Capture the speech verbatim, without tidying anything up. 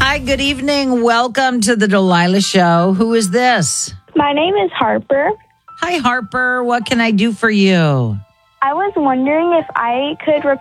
Hi, good evening. Welcome to the Delilah Show. Who is this? My name is Harper. Hi, Harper. What can I do for you? I was wondering if I could